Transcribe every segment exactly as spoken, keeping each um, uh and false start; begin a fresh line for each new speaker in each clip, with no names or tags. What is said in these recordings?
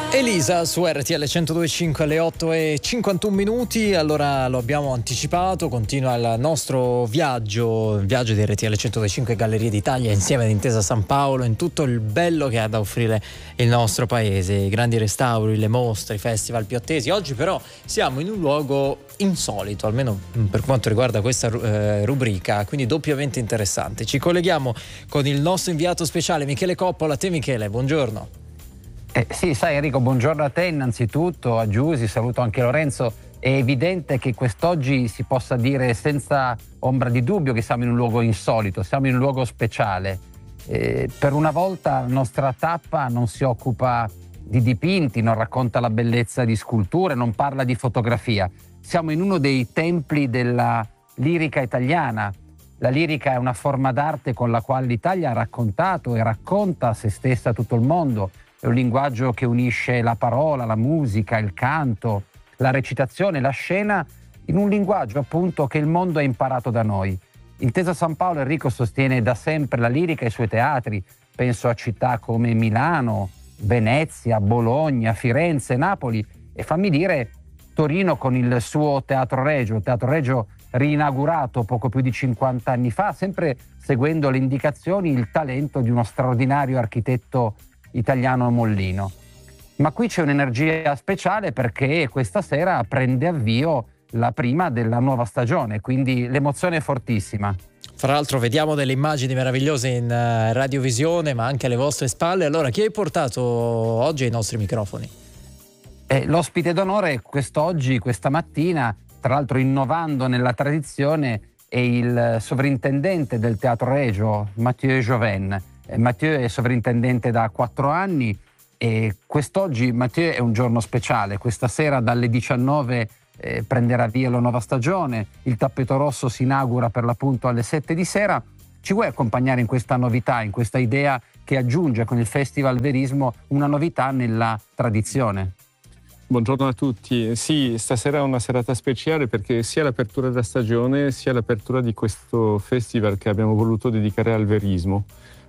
Elisa su R T L centodue e cinque alle otto e cinquantuno minuti. Allora, lo abbiamo anticipato, continua il nostro viaggio, il viaggio di R T L centodue e cinque Gallerie d'Italia insieme ad Intesa San Paolo, in tutto il bello che ha da offrire il nostro paese, i grandi restauri, le mostre, i festival più attesi. Oggi però siamo in un luogo insolito, almeno per quanto riguarda questa eh, rubrica, quindi doppiamente interessante. Ci colleghiamo con il nostro inviato speciale Michele Coppola. A te Michele, buongiorno.
Eh, sì, sai Enrico, buongiorno a te innanzitutto, a Giusy, saluto anche Lorenzo. È evidente che quest'oggi si possa dire senza ombra di dubbio che siamo in un luogo insolito, siamo in un luogo speciale. Eh, per una volta la nostra tappa non si occupa di dipinti, non racconta la bellezza di sculture, non parla di fotografia. Siamo in uno dei templi della lirica italiana. La lirica è una forma d'arte con la quale l'Italia ha raccontato e racconta se stessa a tutto il mondo. È un linguaggio che unisce la parola, la musica, il canto, la recitazione, la scena, in un linguaggio appunto che il mondo ha imparato da noi. Intesa San Paolo Enrico sostiene da sempre la lirica e i suoi teatri. Penso a città come Milano, Venezia, Bologna, Firenze, Napoli e fammi dire Torino con il suo Teatro Regio, il Teatro Regio riinaugurato poco più di cinquanta anni fa, sempre seguendo le indicazioni, il talento di uno straordinario architetto italiano Mollino. Ma qui c'è un'energia speciale perché questa sera prende avvio la prima della nuova stagione, quindi l'emozione è fortissima.
Fra l'altro vediamo delle immagini meravigliose in uh, radiovisione, ma anche alle vostre spalle. Allora, chi hai portato oggi ai nostri microfoni?
Eh, l'ospite d'onore quest'oggi, questa mattina, tra l'altro innovando nella tradizione, è il sovrintendente del Teatro Regio, Mathieu Joven. Mathieu è sovrintendente da quattro anni e quest'oggi Mathieu è un giorno speciale. Questa sera dalle diciannove eh, prenderà via la nuova stagione, il tappeto rosso si inaugura per l'appunto alle sette di sera. Ci vuoi accompagnare in questa novità, in questa idea che aggiunge con il Festival Verismo una novità nella tradizione?
Buongiorno a tutti. Sì, stasera è una serata speciale perché sia l'apertura della stagione sia l'apertura di questo festival che abbiamo voluto dedicare al verismo.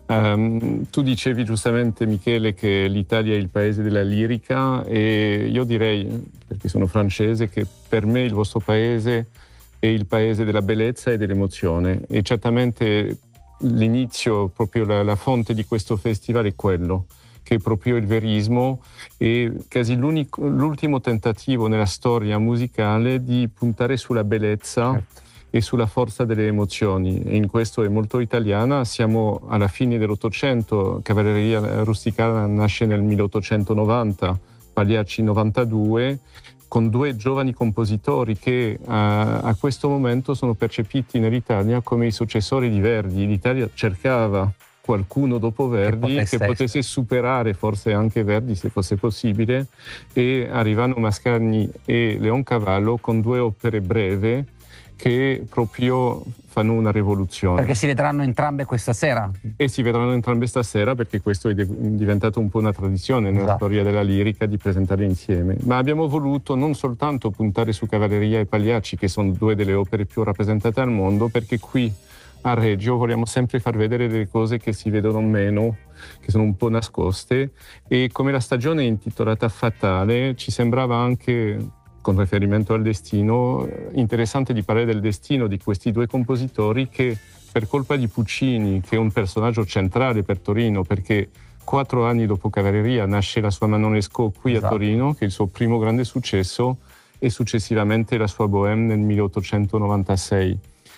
Um, tu dicevi giustamente Michele che l'Italia è il paese della lirica e io direi, perché sono francese, che per me il vostro paese è il paese della bellezza e dell'emozione e certamente l'inizio, proprio la, la fonte di questo festival è quello, che è proprio il verismo e quasi l'ultimo tentativo nella storia musicale di puntare sulla bellezza. Certo. E sulla forza delle emozioni, e in questo è molto italiana. Siamo alla fine dell'Ottocento, Cavalleria Rusticana nasce nel milleottocentonovanta, Pagliacci novantadue, con due giovani compositori che a, a questo momento sono percepiti nell'Italia come i successori di Verdi. L'Italia cercava qualcuno dopo Verdi che potesse, che potesse superare forse anche Verdi se fosse possibile, e arrivano Mascagni e Leoncavallo con due opere breve che proprio fanno una rivoluzione.
Perché si vedranno entrambe questa sera?
E si vedranno entrambe stasera perché questo è diventato un po' una tradizione nella esatto. storia della lirica di presentarle insieme. Ma abbiamo voluto non soltanto puntare su Cavalleria e Pagliacci, che sono due delle opere più rappresentate al mondo, perché qui a Reggio vogliamo sempre far vedere delle cose che si vedono meno, che sono un po' nascoste, e come la stagione è intitolata Fatale, ci sembrava anche, con riferimento al destino, interessante di parlare del destino di questi due compositori che per colpa di Puccini, che è un personaggio centrale per Torino, perché quattro anni dopo Cavalleria nasce la sua Manon Lescaut qui esatto. a Torino, che è il suo primo grande successo, e successivamente la sua Bohème nel milleottocentonovantasei.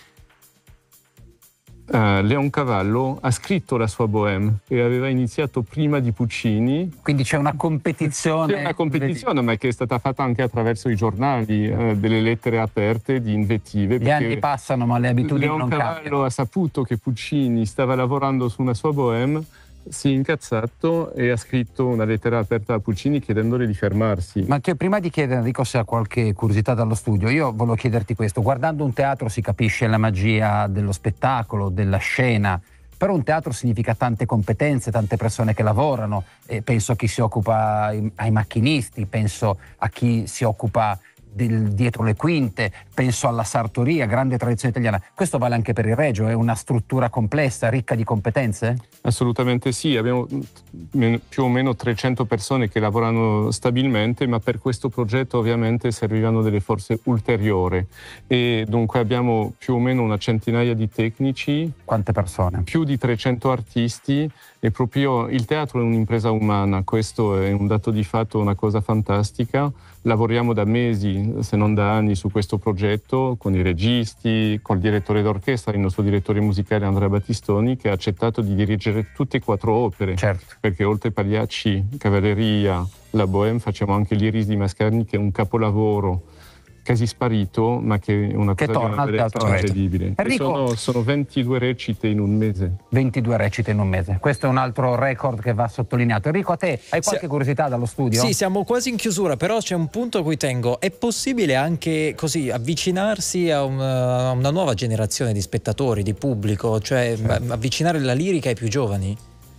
Uh, Leoncavallo ha scritto la sua Bohème e aveva iniziato prima di Puccini.
Quindi c'è una competizione.
C'è una competizione, ma che è stata fatta anche attraverso i giornali, uh, delle lettere aperte di invettive.
Gli anni passano, ma le abitudini non cambiano.
Leoncavallo ha saputo che Puccini stava lavorando su una sua Bohème, si è incazzato e ha scritto una lettera aperta a Puccini chiedendole di fermarsi.
Ma che prima di chiedere, Enrico, se ha qualche curiosità dallo studio, io volevo chiederti questo. Guardando un teatro si capisce la magia dello spettacolo, della scena, però un teatro significa tante competenze, tante persone che lavorano, e penso a chi si occupa ai macchinisti, penso a chi si occupa del, dietro le quinte, penso alla sartoria, grande tradizione italiana. Questo vale anche per il Regio, è una struttura complessa, ricca di competenze?
Assolutamente sì, abbiamo più o meno trecento persone che lavorano stabilmente, ma per questo progetto ovviamente servivano delle forze ulteriori e dunque abbiamo più o meno una centinaia di tecnici.
Quante persone?
Più di trecento artisti, e proprio il teatro è un'impresa umana, questo è un dato di fatto, una cosa fantastica. Lavoriamo da mesi, se non da anni, su questo progetto con i registi, col direttore d'orchestra, il nostro direttore musicale Andrea Battistoni, che ha accettato di dirigere tutte e quattro opere,
certo.
Perché oltre Pagliacci, Cavalleria, La Bohème facciamo anche l'Iris di Mascagni, che è un capolavoro quasi sparito, ma che è una
che
cosa
torna
di
al teatro
incredibile.
Enrico,
sono, sono ventidue recite in un mese.
ventidue recite in un mese. Questo è un altro record che va sottolineato. Enrico, a te hai qualche sì. curiosità dallo studio?
Sì, siamo quasi in chiusura, però c'è un punto a cui tengo. È possibile anche così avvicinarsi a una, a una nuova generazione di spettatori, di pubblico, cioè sì. avvicinare la lirica ai più giovani?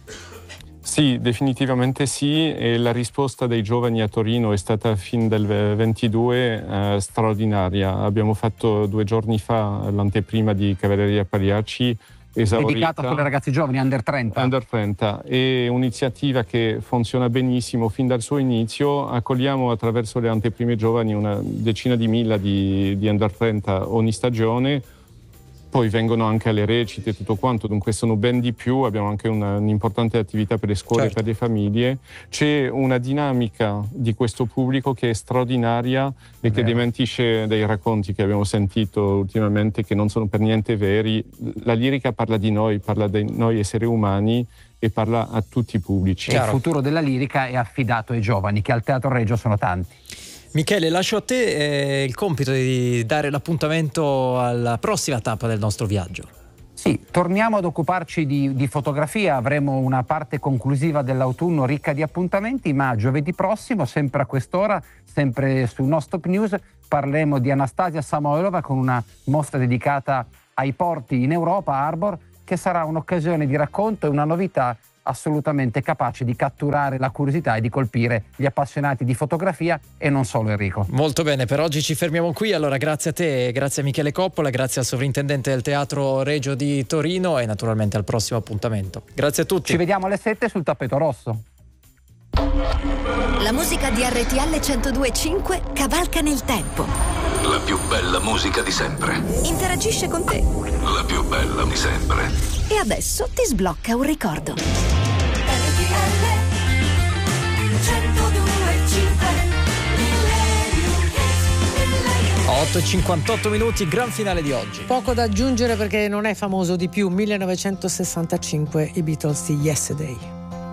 Sì, definitivamente sì, e la risposta dei giovani a Torino è stata fin del ventidue eh, straordinaria. Abbiamo fatto due giorni fa l'anteprima di Cavalleria Pagliacci, esaurita.
Dedicata solo ai ragazzi giovani, under trenta.
Under trenta, è un'iniziativa che funziona benissimo fin dal suo inizio. Accogliamo attraverso le anteprime giovani una decina di mila di, di under trenta ogni stagione. Poi vengono anche alle recite e tutto quanto, dunque sono ben di più, abbiamo anche una, un'importante attività per le scuole e certo. per le famiglie. C'è una dinamica di questo pubblico che è straordinaria e che dementisce dei racconti che abbiamo sentito ultimamente che non sono per niente veri. La lirica parla di noi, parla di noi esseri umani e parla a tutti i pubblici.
E il futuro della lirica è affidato ai giovani, che al Teatro Regio sono tanti.
Michele, lascio a te eh, il compito di dare l'appuntamento alla prossima tappa del nostro viaggio.
Sì, torniamo ad occuparci di, di fotografia, avremo una parte conclusiva dell'autunno ricca di appuntamenti, ma giovedì prossimo, sempre a quest'ora, sempre su Non-Stop News, parleremo di Anastasia Samoilova con una mostra dedicata ai porti in Europa, Arbor, che sarà un'occasione di racconto e una novità assolutamente capace di catturare la curiosità e di colpire gli appassionati di fotografia e non solo. Enrico.
Molto bene, per oggi ci fermiamo qui. Allora grazie a te, grazie a Michele Coppola, grazie al sovrintendente del Teatro Regio di Torino e naturalmente al prossimo appuntamento. Grazie a tutti.
Ci vediamo alle sette sul tappeto rosso.
La musica di R T L centodue e cinque cavalca nel tempo.
La più bella musica di sempre.
Interagisce con te.
La più bella di sempre.
E adesso ti sblocca un ricordo.
otto e cinquantotto minuti, gran finale di oggi.
Poco da aggiungere perché non è famoso di più. millenovecentosessantacinque, i Beatles di Yesterday.